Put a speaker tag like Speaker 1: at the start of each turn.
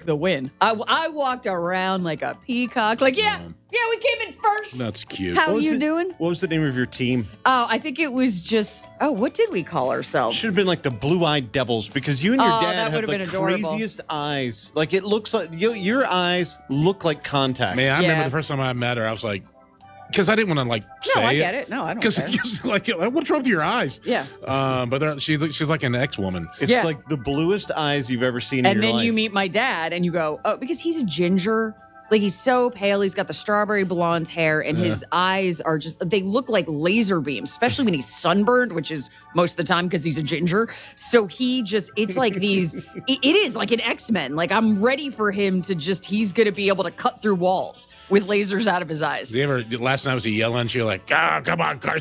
Speaker 1: the win. I walked around like a peacock. Like, yeah, we came in first.
Speaker 2: That's cute.
Speaker 1: How you doing?
Speaker 3: What was the name of your team?
Speaker 1: Oh, I think it was just, what did we call ourselves?
Speaker 3: Should have been like the Blue-Eyed Devils, because you and your dad
Speaker 1: that
Speaker 3: have
Speaker 1: would
Speaker 3: the
Speaker 1: have been adorable.
Speaker 3: craziest eyes. Like, it looks like your eyes look like contacts.
Speaker 2: Man, I remember the first time I met her, I was like, because I didn't want to say
Speaker 1: I get it. No, I don't care.
Speaker 2: Because like, what's wrong with your eyes?
Speaker 1: Yeah.
Speaker 2: But she's like an ex-woman.
Speaker 3: It's like the bluest eyes you've ever seen in your life.
Speaker 1: And then you meet my dad and you go, oh, because he's a ginger. Like, he's so pale. He's got the strawberry blonde hair, and his eyes are they look like laser beams, especially when he's sunburned, which is most of the time because he's a ginger. So it's like these, it is like an X-Men. Like, I'm ready for him to he's going to be able to cut through walls with lasers out of his eyes.
Speaker 2: Last night was he yelling at you like, come on, Carson.